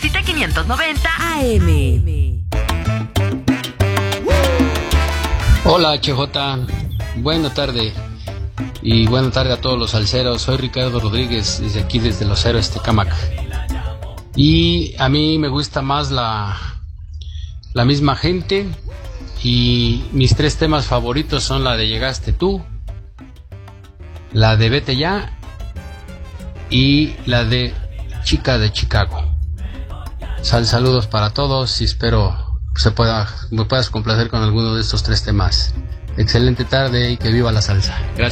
Cita 590 AM. Hola HJ, buena tarde y buena tarde a todos los salseros. Soy Ricardo Rodríguez desde aquí, desde Los Héroes Tecámac. Y a mí me gusta más la misma gente, y mis 3 temas favoritos son la de Llegaste Tú, la de Vete Ya y la de Chica de Chicago. Saludos para todos y espero me puedas complacer con alguno de estos 3 temas. Excelente tarde y que viva la salsa. Gracias.